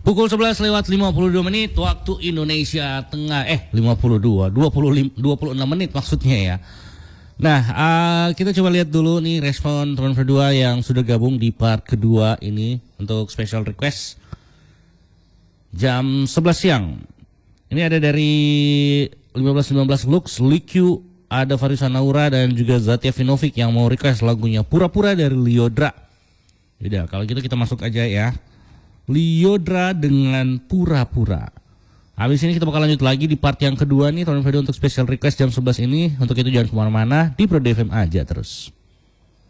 Pukul 11 lewat 52 menit waktu Indonesia Tengah. 52, 26 menit maksudnya ya. Nah, kita coba lihat dulu nih respon teman berdua yang sudah gabung di part kedua ini untuk special request. Jam 11 siang. Ini ada dari 15-19 Lux, Likyu, ada Farisa Naura dan juga Zatia Vinovic yang mau request lagunya Pura-Pura dari Lyodra. Yaudah, kalau gitu kita masuk aja ya. Lyodra dengan Pura-Pura. Habis ini kita bakal lanjut lagi di part yang kedua nih teman-teman untuk special request jam 11 ini. Untuk itu jangan kemana-mana, di Prod FM aja terus.